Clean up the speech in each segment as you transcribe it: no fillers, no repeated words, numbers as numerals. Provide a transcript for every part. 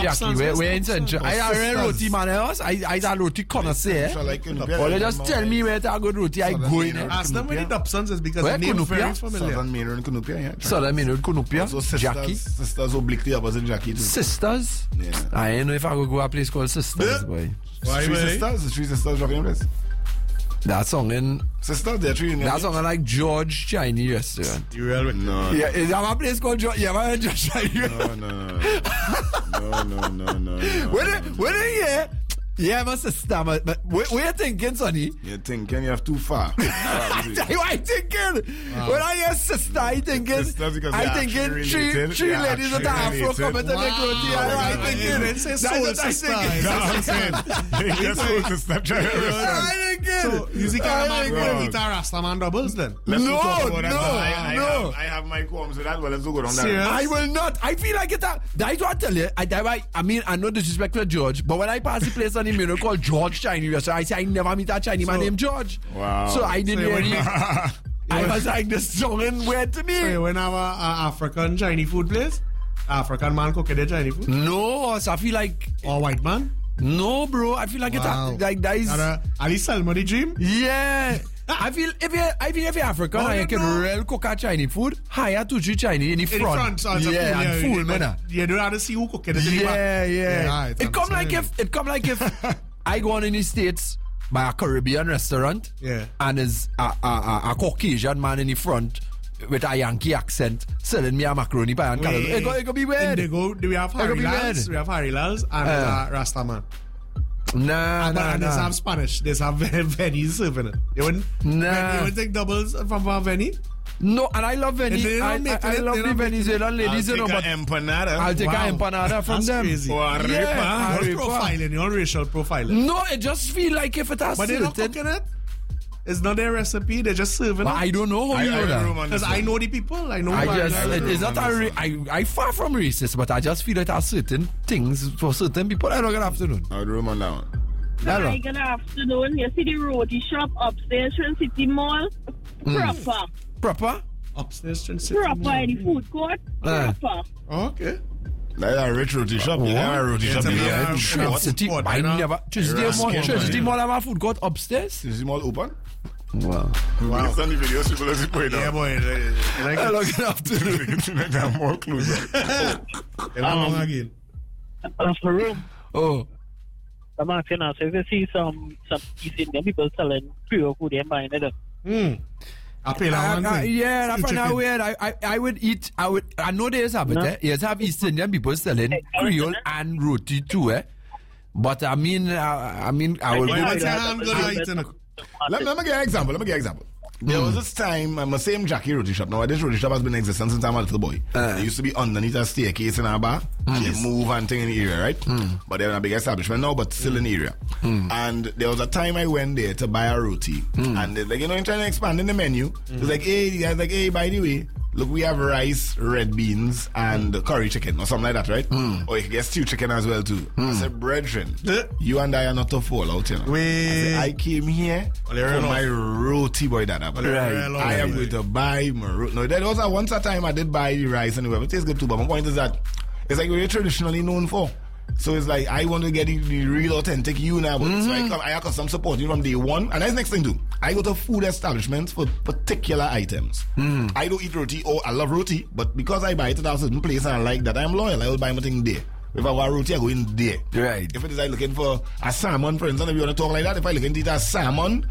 Jackie, we're in Central. I are a roti man house. I a roti connoisseur. Or they just tell me where to go roti. I go in. Ask them where the Dobsons is because the name is very familiar. Southern Main Road Cunupia, yeah. Southern Main Road Cunupia. Jackie. Sisters obliquely opposite Jackie too. Sisters? Yeah. I don't know if I go a place called Sisters, boy. Why, Three Sisters rocking place. That song in... Sisters, they're three in there. That song in like George Chinese restaurant. You real with No. Yeah, is there a place called George? Yeah, man, George Chinese. No. When you hear... Yeah, my sister, but what you thinking, Sonny? You're thinking you have too far. What I thinking? When I hear sister, I thinking three ladies with Afro coming to make roti. I thinking soul sister. So you see man will eat a Rastaman doubles then? No. I have my qualms with that. Well, let's go on that. I will not. I feel like it. That's what I tell you. I mean, I know disrespect for George, but when I pass the place on him, called George Chinese restaurant, I say I never meet a Chinese man named George. Wow. So I didn't really. I was like, this song ain't weird to me. So you went to have an African Chinese food place? African man cooking the Chinese food? No, so I feel like. Or white man? No, bro. I feel like it's like that is. Ali Salma the dream? Yeah. I feel if you're African and you can real cook a Chinese food, hire to Chinese in the front. Yeah, and full manner. You don't have to see who cooking it. Yeah. It come like if I go on in the States by a Caribbean restaurant, and there's a Caucasian man in the front with a Yankee accent selling me a macaroni pie and carrot. It could be weird. Do we have Harry Lals? We have Harry Lals and Rastaman. Nah. They have Spanish. They have Venny serving it. You wouldn't take doubles from Venny? No, and I love Venny. I love the Venezuelan ladies. I'll take an empanada. I'll take an empanada from them. Crazy. Profiling, your racial profiling. No, it just feel like if it has but they're not cooking it. It's not their recipe. They're just serving it. I don't know how you know that. Because I know the people. I know. It's not I far from racist, but I just feel that there are certain things for certain people. Hello, good afternoon. I'll room on that one. Hello. Good afternoon. You see the roti shop upstairs Trent City Mall? Proper? Upstairs Trent City Mall. Proper in the food court? Proper. Okay. That's a rich roti shop. Yeah, roti shop. Trent City Mall. I never. Trent City Mall have a food court upstairs? Trent City Mall open? Wow. It's on the videos, people are going yeah, boy. Hello, good afternoon. More clues. Again. For room. Oh. I'm asking now, so if you see some East Indian people selling Creole food, they're buying it. Yeah, I find that weird. I would eat. I know there's a bit. Yes, have East Indian people selling Creole and roti too. But I mean, I will go. Let me give you an example. There was this time, my same Jackie roti shop. Now, this roti shop has been in existence since I'm a little boy. It used to be underneath a staircase in our bar, and they move and thing in the area, right? But they're in a big establishment now, but still in the area. And there was a time I went there to buy a roti, and they're like, trying to expand in the menu. It's like, hey, the guys like, hey, by the way, look, we have rice, red beans, and curry chicken, or something like that, right? Or you can get stew chicken as well, too. I said, brethren, you and I are not to fall out, you know. I came here for my roti, boy, that. I am going to buy my roti. No, there was once a time I did buy the rice anyway, but it tastes good too. But my point is that it's like we're traditionally known for. So it's like I want to get the real authentic you now. But so I have some support from day one. And that's the next thing too. I go to food establishments for particular items. I don't eat roti. I love roti, but because I buy it at a certain place and I like that, I'm loyal. I will buy my thing there. If I want roti, I go in there. Right. If it is like looking for a salmon, for instance, if you want to talk like that, if I look into a salmon,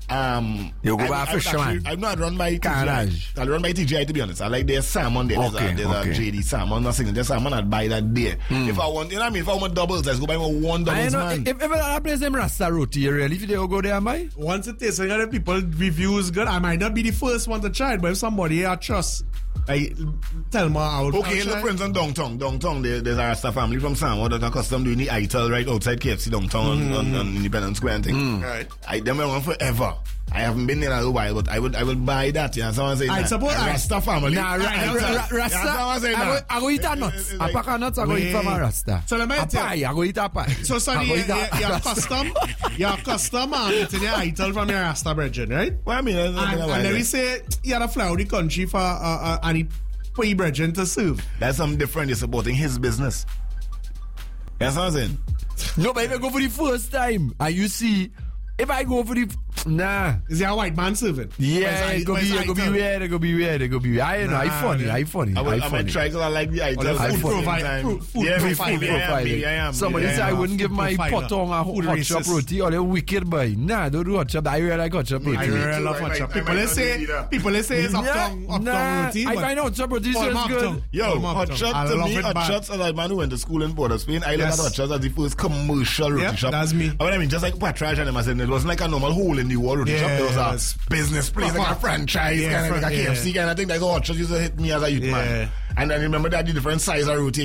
you go by fisherman. I'm not run by TGI. I'll run by TGI, to be honest. I like their salmon there. There's a JD salmon, not signature salmon, I'd buy that there. If I want, if I want doubles, let's go buy one doubles, man. If I place them Rasta roti, really, if they go there, am I? Once it tastes like other people reviews good, I might not be the first one to try it, but if somebody I trust, I tell me how. Okay, look, for instance, downtown, there's a Rasta family from Samoa that are custom doing the ITEL right outside KFC downtown on Independence Square and thing. Right. Them I want forever. I haven't been there in a little while, but I will buy that. Yeah, someone say I suppose Rasta family. Rasta. I go eat a nuts. I pack a nuts. I go eat from a Rasta. So let me tell you. I go eat a pie. So sorry, you're custom. You're custom and it's in your ITEL from your Rasta brethren, right? Well, I mean, and let me say you're a fly out the country for any brethren to serve. That's something different. You're supporting his business. That's what I'm saying. No, but if I go for the first time, and you see, if I go for the... Nah. Is there a white man serving? Yeah, it could be weird. I know, I funny. I might try because I like the item. Food profiling. Somebody say I wouldn't give my potong a hot chop roti or a wicked boy. Nah, don't do hot chop. I really like hot chop roti. I really love hot chop. People say it's uptown roti. I find hot chop roti is good. Yo, hot chop to me, hot chops are like man who went to school in Port of Spain. I look at hot chops as the first commercial roti shop. That's me. I mean, just like Patraj and them, I said it wasn't like a normal hole in the wall roti shop. There was a business place, like a franchise, kind of like a KFC kind of thing. That's hot chops used to hit me as a youth man. And I remember that the different size of roti.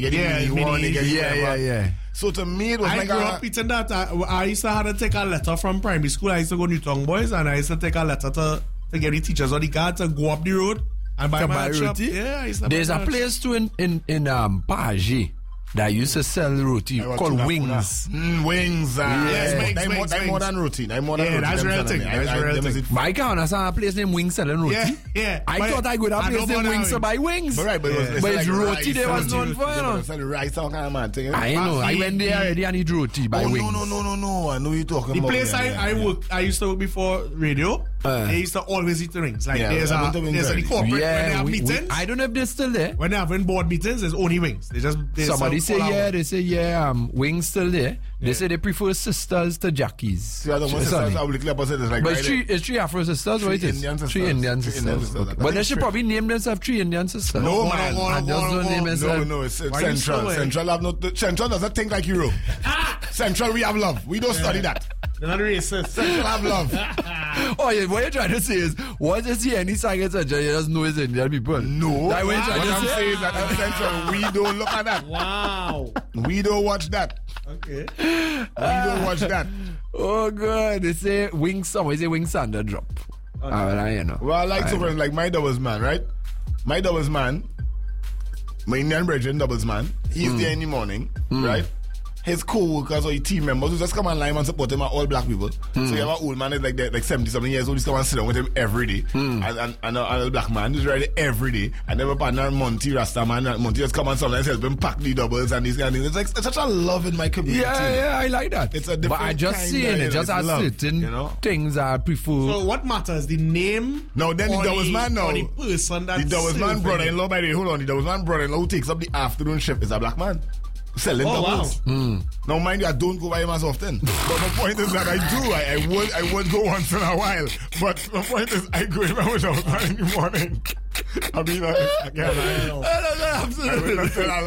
Yeah. So to me, it was I like grew up eating that. I used to have to take a letter from primary school. I used to go to Newton Boys, and I used to take a letter to get the teachers on the car to go up the road and buy my roti. Yeah, I used to There's a place too in Paji that used to sell roti called Wings. Wings. Yes, more than roti. That's real thing. I can't understand a place named Wings selling roti. Yeah. I thought I could have a place named Wings to buy wings. But it's roti they was known for, you know. Rice all kind of man thing. I know. I went there already and eat roti by Wings. No. I know you're talking about. The place I used to work before radio. They used to always eat the rings. Like there's a corporate when they have meetings. I don't know if they're still there. When they having board meetings, there's only wings. Somebody say wings still there. They say they prefer sisters to Jackies. See, I don't want sisters. I will clear up like but it's three Afro sisters, or it is? Three Indian sisters. But they should probably name themselves three Indian sisters. No, man. No, it's Central. Central doesn't think like Euro. Central, we have love. We don't study that. They're not racist. Central have love. Oh, yeah, what you're trying to say is, once you see any sign of Central, you just know it's Indian people. No. Like what I'm saying is that in Central, we don't look at that. Wow. We don't watch that. Okay. We don't watch that. Oh, God. They say Wings, somebody say Wings under drop. Okay. Well, I like something like my doubles man, right? My doubles man, my Indian brethren doubles man, he's there in the morning, right? His co-workers or his team members who just come online and support him are all black people. So you have an old man is like 70-something years old, he's come and sit down with him every day. And a black man is ready every day. And then my partner Monty Rasta man, Monty just come and sometimes help him pack the doubles and these kind of things. It's such a love in my community. Yeah, I like that. It's a different but I just saying it just has certain things I prefer. So what matters? The name? No, then the doubles man now. The person that's the doubles man brother-in-law, by the way, hold on. The doubles man brother-in-law who takes up the afternoon shift is a black man. Selling doubles. Wow. Now, mind you, I don't go by him as often. But the point is that I do. I would go once in a while. But the point is, I go if I was out in the morning. I mean, again, I will not tell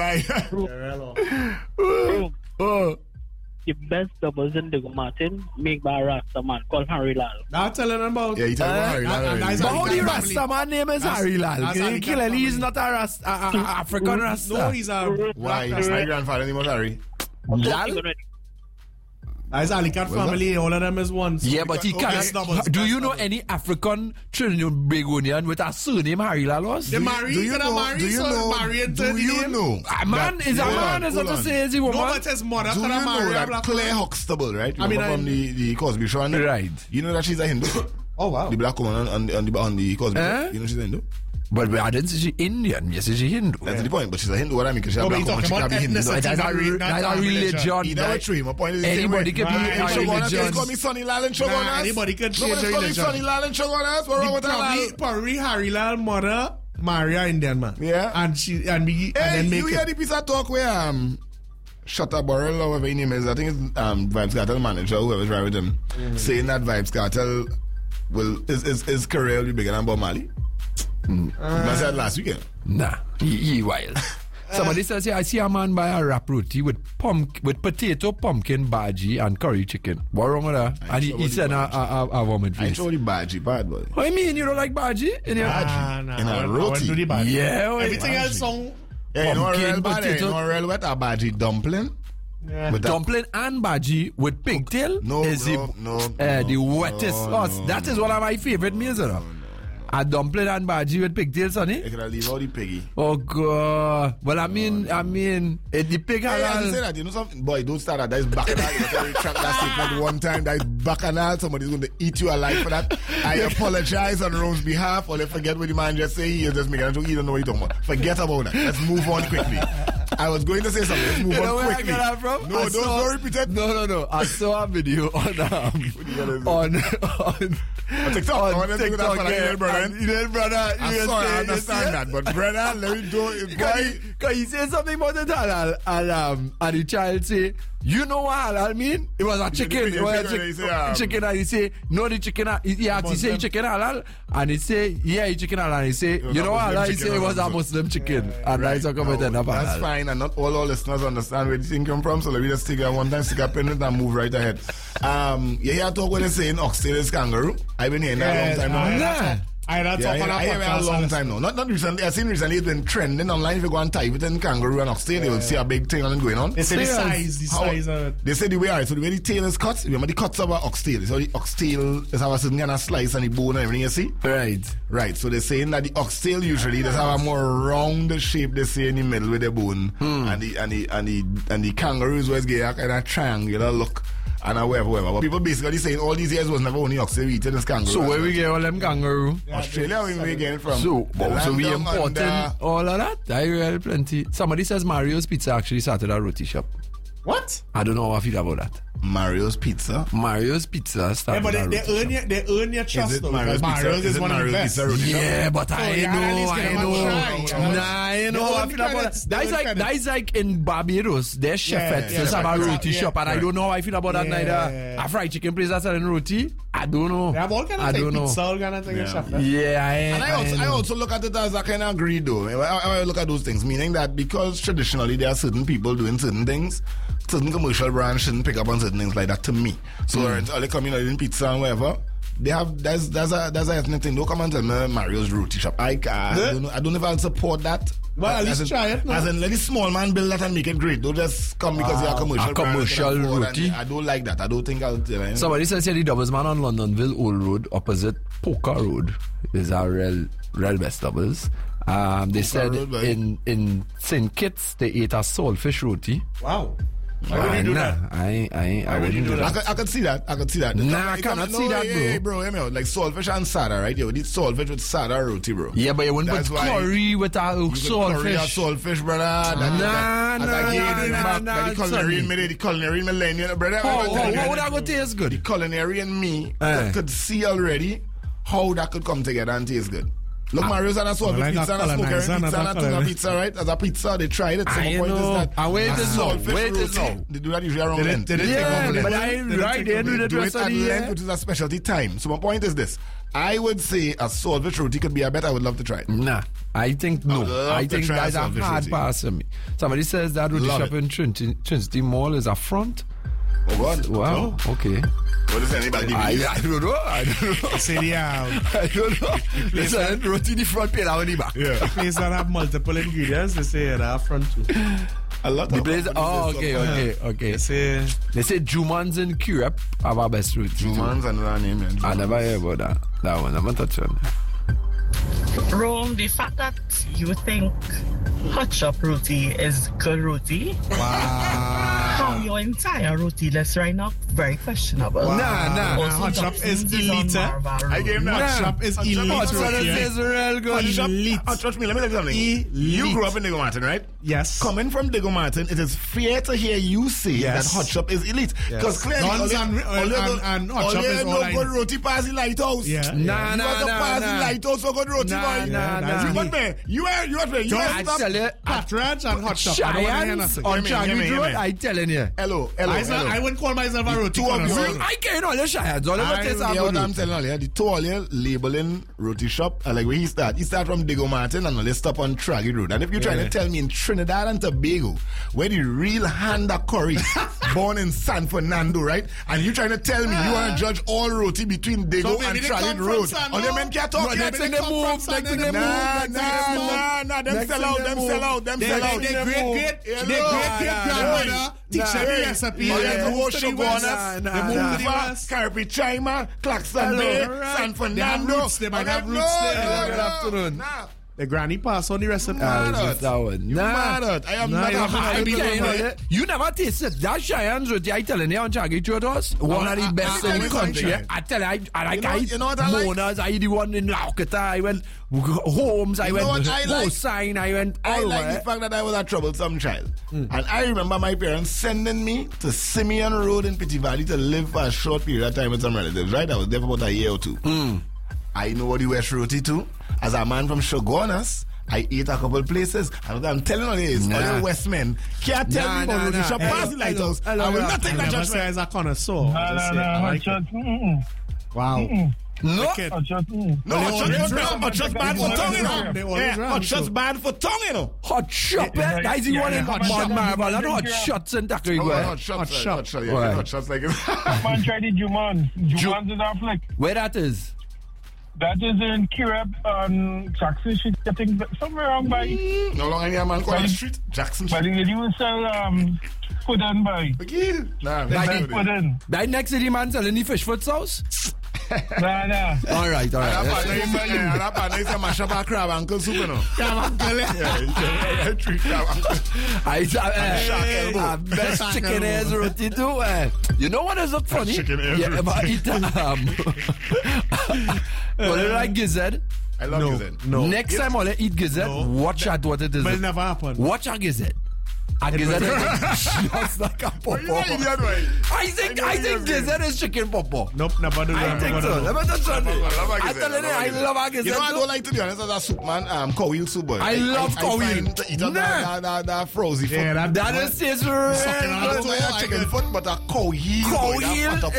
a lie. The best doubles in the Martin make by a Rasta man called Harry Lal. Now telling him about. Yeah, he telling Harry Lal. But how the Rasta man name is Harry Lal? Clearly he's not a Rasta, African Rasta. No, he's a. Why? My grandfather name was Harry. Lal? That's Alicat family. All of them is one. Yeah, but he can't. Do you know any African Trinidadian with a surname Harry Lal was? They married. Do you know? A man is a man. Is not to say is a woman. No, but his mother. Do you know that Claire Huxtable, right? I mean, from the Cosby Show, right? You know that she's a Hindu. Oh wow. The black woman on the Cosby Show. You know she's a Hindu. But I didn't say she's Indian. Yes, she's Hindu. That's the point. But she's a Hindu. What I mean, because she's a black woman, she can be Hindu. That's a religion. Either tree. My point is anybody can be a religion. Call me Sonny Lal and Shogunas. Anybody can change religion. Call me Sonny Lal and Shogunas. What's wrong with that? Probably Harry Lal mother marry an Indian man. Yeah. And then make it. You hear the piece of talk where Shutter Burrell or whatever his name is, I think it's Vybz Kartel manager, whoever's right with him, saying that Vybz Kartel his career will be bigger than Bob Marley. I said last weekend. Nah, he wild. Somebody says, I see a man buy a wrap roti with potato, pumpkin, bhaji, and curry chicken. What wrong with that? And he said a woman face. I told you bhaji, bad boy. What do you mean you don't like bhaji? In your bhaji? In a roti? Yeah. Everything else song. Yeah, you know real bad. You know real wet a bhaji dumpling? Yeah. Dumpling and bhaji with pigtail the wettest sauce. That is one of my favorite meals. A dumpling and bhaji with pigtails on it. You can leave all the piggy. Oh God! Well, I mean, the pig halal. I say that. You know something, boy? Don't start that. That is bacchanal. You can retract that statement one time. That is bacchanal. Somebody's going to eat you alive for that. I apologize on Rome's behalf. Or forget what the man just say. You're just making a joke. You don't know what you're talking about. Forget about that. Let's move on quickly. I was going to say something. Let's move You know on where quickly. I get that from? No, don't repeat it. No. I saw a video on TikTok. On TikTok, yeah. Brother. I'm sorry, I you understand that, but brother, let me do it. Because he said something about the halal, and the child say, you know what halal mean? It was a chicken. It was a chicken, and he say, no, the chicken. He asked, he say chicken halal, and he say, yeah, chicken halal. And he say, you know what halal? He say it was a Muslim chicken, and that's talking about that. That's fine, and not all our listeners understand where this thing come from. So let me just take that one time, stick a pen and move right ahead. You hear talk when they saying oxtail is kangaroo. I've been hearing that a long time now. I had a long time now. Not recently. I've seen recently it's been trending online. If you go and type it in kangaroo and oxtail, you will see a big thing on going on. They say the size of it. They say the way, so the way the tail is cut, remember the cuts of an oxtail. So the oxtail is have a certain kind of slice and the bone and everything, you see? Right. So they're saying that the oxtail usually does have a more round shape, they say, in the middle with the bone. And the kangaroos always get a kind of triangular look. And whatever. But people basically saying all these years was never only oxtail eating this kangaroo. So where we get all them kangaroo? Australia, where we get it from. So we importing all of that? I really plenty. Somebody says Mario's Pizza actually started a roti shop. What? I don't know how I feel about that. Mario's Pizza started but they earn your trust though. Mario's is one of the best. Yeah, but I know how I feel about that. That's like in Barbados, their chef just have a roti shop, and I don't know how I feel about that neither. A fried chicken place that's selling roti, I don't know. They have all kind of things, pizza, all kind of things. I also look at it as a kind of greed though. I look at those things, meaning that because traditionally there are certain people doing certain things, certain commercial brands shouldn't pick up on certain things like that to me. So all the community in pizza and whatever, they have that's a ethnic thing. Don't come and tell me Mario's roti shop. I don't know if I'll support that. Well, at least try it. As in, let the small man build that and make it great. Don't just come because you're a commercial roti. I don't like that. I don't think I'll. Somebody says here the doubles man on Londonville Old Road opposite Poker Road is our real best doubles. They said in St. Kitts they ate a saltfish roti. Wow. I wouldn't do that. I wouldn't do that. I could see that. Nah, I cannot see that, bro. Like saltfish and sada, right? You need saltfish with sada roti, bro. Yeah, but you wouldn't put curry with a saltfish, brother. The culinary millennial, brother. How would that go taste good? The culinary and me could see already how that could come together and taste good. Look, Mario's and a saltfish pizza and a smoker pizza and a tuna pizza, right? As a pizza, they tried it. So my point is that wait is now. They do that usually around Lent. Yeah, but they do it at Lent, which is a specialty time. So my point is this. I would say a saltfish roti could be a bet. I would love to try it. Nah, I think no. I think that's a hard pass for me. Somebody says that roti shop in Trinity Mall is a front. Oh God! Wow. Okay. What is anybody? I don't know. Say I don't know. Listen, roti in the front, pay out in the back. Yeah. Place that have multiple ingredients, they say that front too. A lot of places. Okay. They say Jumans in Curep have our best roti. Jumans and another name. I never heard about that. That one, I'm not touching on that. Rome, the fact that you think hot shop roti is good roti. Wow. How your entire roti list right now very questionable. Wow. Nah. Hot shop is elite. I gave that. Hot shop is elite. Hot shop is real good. Elite. Trust me, let me tell you something. You grew up in Diego Martin, right? Yes. Coming from Diego Martin, it is fair to hear you say that hot shop is elite. Because clearly, and hot shop is all good roti pass the lighthouse. Yeah. Nah. Pass the lighthouse for good roti, boy. You are Patronage and hot shop. Giants on Chagrin Road, I telling you. Hello. I wouldn't call myself a roti. I can't all the Giants. I'm telling you, the two of you labeling roti shop, like where he start from Diego Martin and let's stop on Chagrin Road. And if you're trying to tell me in Trinidad and Tobago, where the real Handa Curry, born in San Fernando, right? And you trying to tell me you want to judge all roti between Diego and Chagrin Road? All the men can't talk. Next thing they move. Nah, them sell out. They great grandmother teach them the recipe. The whole Shogunas, the Moonva, Carpi Chima, Claxon Bay, San Fernando. They might have roots there. Good afternoon. The granny passed on the recipe. That one. Nah. I am not a You never tasted that Cheyenne's roti. I telling you on Chaggy Chotos. One of the best in the country. I tell you, I like Mona's. I the one in Laukata. I went Holmes. I went Hosine. I went all I like the fact that I was a troublesome child. And I remember my parents sending me to Simeon Road in Pity Valley to live for a short period of time with some relatives, right? I was there for about a year or two. I know what the West Roti too. As a man from Shogunas, I ate a couple places. And what I'm telling you is, all the West men can't tell me about Roti Shop past the lighthouse. I will not take that judgment. As a connoisseur. Wow. No, hot shot's bad for tongue, you know. Hot shot's bad for tongue, you know. Hot shot, eh? That is the one in Mount Marble. I know hot shots in Dakar. Hot shots like it. Man tried the Juman. Juman's in our flick. Where that is? That is in Kireb on Jackson Street, I think, somewhere around by. No longer any man called Street. Jackson Street. But they will sell pudding by. By next to the man selling the fish foot sauce? Nah. All right. That partner is a mash up a crab uncle soup, you know. Crab uncle, yeah. Treat crab uncle. Best chicken ears roti too. You know what is so funny? Chicken ears roti. Ever eat what do you like gizzard? I love gizzard. No. Next time I'll eat gizzard, watch out what it is. But it never happened. Watch a gizzard. A gizzard is just like a popo. I think gizzard is chicken popo. Nope, never do that. I think so. I'm telling you, I love a gizzard. You know, I don't like to be honest as a soup man. Cow wheel soup boy. I love cow wheel. To eat that frozy foot. That is taste real. Chicken foot, but a cow heel.